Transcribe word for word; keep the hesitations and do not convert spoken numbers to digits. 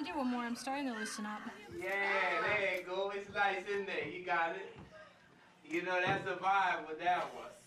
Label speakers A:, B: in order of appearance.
A: to do one more. I'm starting to loosen up.
B: Yeah, there you go. It's nice in there. You got it. You know, that's a vibe with that one.